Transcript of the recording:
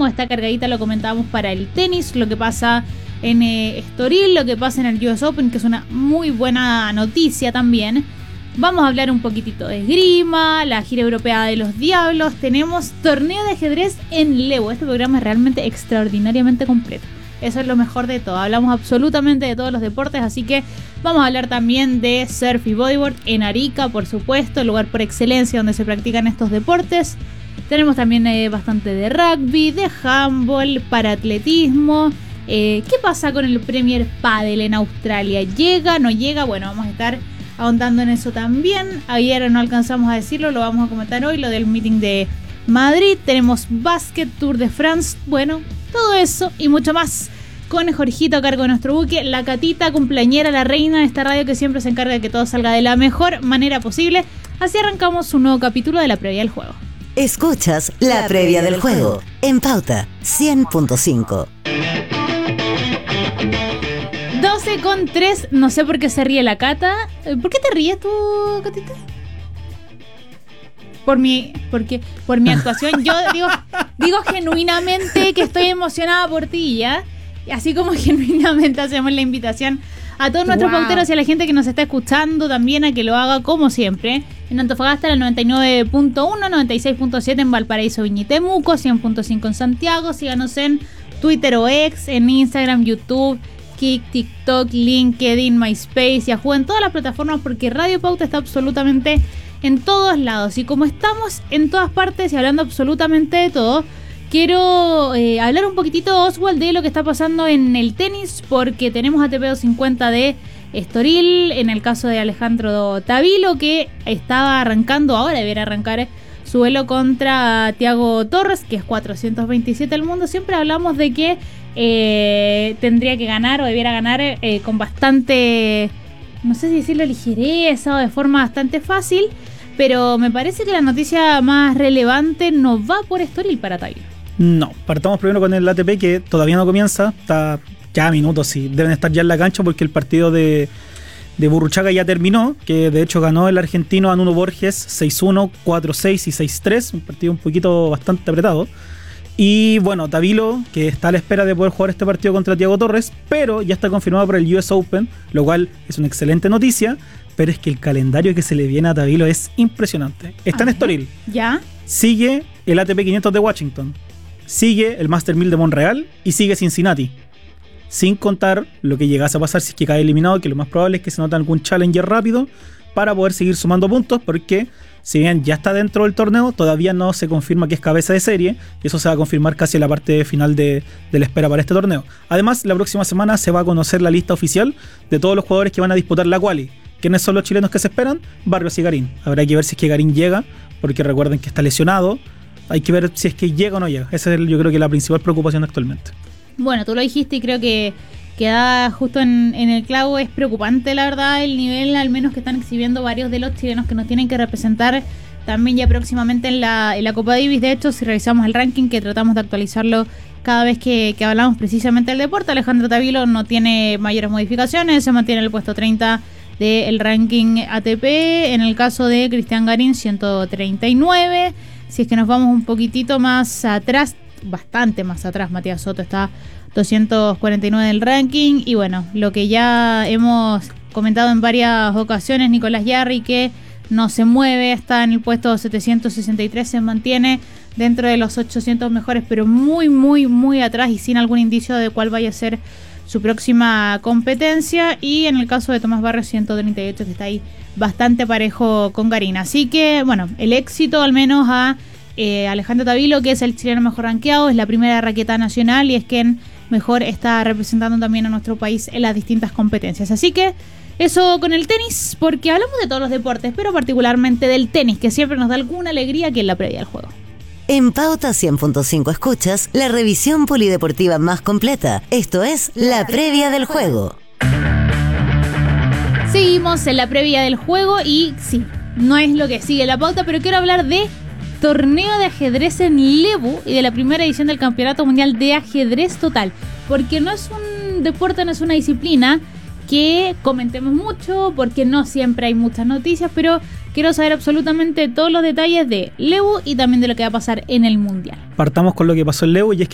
mismo está cargadita, lo comentábamos, para el tenis, lo que pasa en Estoril, lo que pasa en el US Open, que es una muy buena noticia también. Vamos a hablar un poquitito de esgrima, la gira europea de los Diablos, tenemos torneo de ajedrez en Lebu. Este programa es realmente extraordinariamente completo. Eso es lo mejor de todo. Hablamos absolutamente de todos los deportes, así que vamos a hablar también de surf y bodyboard en Arica, por supuesto, el lugar por excelencia donde se practican estos deportes. Tenemos también bastante de rugby, de handball, para atletismo. ¿Qué pasa con el Premier Padel en Australia? ¿Llega, no llega? Bueno, vamos a estar ahondando en eso también. Ayer no alcanzamos a decirlo, lo vamos a comentar hoy, lo del meeting de Madrid. Tenemos Basket, Tour de France, bueno, todo eso y mucho más con Jorgito a cargo de nuestro buque, la Catita cumpleañera, la reina de esta radio que siempre se encarga de que todo salga de la mejor manera posible. Así arrancamos un nuevo capítulo de La Previa del Juego. Escuchas La Previa del Juego en Pauta 100.5. 12:03, no sé por qué se ríe la Cata. ¿Por qué te ríes tú, Catita? Por mi actuación. Yo digo genuinamente que estoy emocionada por ti, ¿ya? Así como genuinamente hacemos la invitación a todos nuestros pauteros y a la gente que nos está escuchando también a que lo haga como siempre. En Antofagasta, el 99.1, 96.7 en Valparaíso, Viña y Temuco, 100.5 en Santiago. Síganos en Twitter o X, en Instagram, YouTube, Kik, TikTok, LinkedIn, MySpace, Yahoo, en todas las plataformas, porque Radio Pauta está absolutamente en todos lados. Y como estamos en todas partes y hablando absolutamente de todo, quiero hablar un poquitito, Oswald, de lo que está pasando en el tenis, porque tenemos ATP 250 de Estoril, en el caso de Alejandro Tavilo, que estaba arrancando, ahora debería arrancar su duelo contra Thiago Torres, que es 427 del mundo. Siempre hablamos de que tendría que ganar o debiera ganar con bastante, no sé si decirlo, ligereza o de forma bastante fácil, pero me parece que la noticia más relevante no va por Estoril para Tavilo. No, partamos primero con el ATP, que todavía no comienza, está ya a minutos, sí, deben estar ya en la cancha porque el partido de Burruchaga ya terminó, que de hecho ganó el argentino Anuno Borges 6-1, 4-6 y 6-3, un partido un poquito bastante apretado. Y bueno, Tavilo, que está a la espera de poder jugar este partido contra Thiago Torres, pero ya está confirmado por el US Open, lo cual es una excelente noticia, pero es que el calendario que se le viene a Tavilo es impresionante. Está en Estoril. ¿Ya? Sigue el ATP 500 de Washington, sigue el Master 1000 de Montreal y sigue Cincinnati. Sin contar lo que llegase a pasar si es que cae eliminado, que lo más probable es que se note algún challenger rápido para poder seguir sumando puntos, porque si bien ya está dentro del torneo, todavía no se confirma que es cabeza de serie, y eso se va a confirmar casi en la parte final de la espera para este torneo. Además, la próxima semana se va a conocer la lista oficial de todos los jugadores que van a disputar la quali. ¿Quiénes son los chilenos que se esperan? Barrios y Garín. Habrá que ver si es que Garín llega, porque recuerden que está lesionado. Hay que ver si es que llega o no llega. Esa es yo creo que la principal preocupación actualmente. Bueno, tú lo dijiste y creo que queda justo en el clavo. Es preocupante, la verdad, el nivel al menos que están exhibiendo varios de los chilenos que nos tienen que representar también ya próximamente en la Copa Davis. De hecho, si revisamos el ranking, que tratamos de actualizarlo cada vez que hablamos precisamente del deporte, Alejandro Tavilo no tiene mayores modificaciones, se mantiene en el puesto 30 del ranking ATP. En el caso de Cristian Garín, 139. Si es que nos vamos un poquitito más atrás, bastante más atrás, Matías Soto está 249 del ranking. Y bueno, lo que ya hemos comentado en varias ocasiones, Nicolás Yarri, que no se mueve, está en el puesto 763, se mantiene dentro de los 800 mejores, pero muy, muy, muy atrás y sin algún indicio de cuál vaya a ser su próxima competencia. Y en el caso de Tomás Barrios, 138, que está ahí bastante parejo con Garín. Así que, bueno, el éxito al menos a Alejandro Tavilo, que es el chileno mejor rankeado, es la primera raqueta nacional y es quien mejor está representando también a nuestro país en las distintas competencias. Así que eso con el tenis, porque hablamos de todos los deportes, pero particularmente del tenis, que siempre nos da alguna alegría aquí en la previa del juego. En Pauta 100.5 escuchas la revisión polideportiva más completa. Esto es La Previa del Juego. Seguimos en la previa del juego y sí, no es lo que sigue la pauta, pero quiero hablar de torneo de ajedrez en Lebu y de la primera edición del Campeonato Mundial de Ajedrez Total, porque no es un deporte, no es una disciplina que comentemos mucho, porque no siempre hay muchas noticias, pero quiero saber absolutamente todos los detalles de Lebu y también de lo que va a pasar en el Mundial. Partamos con lo que pasó en Lebu, y es que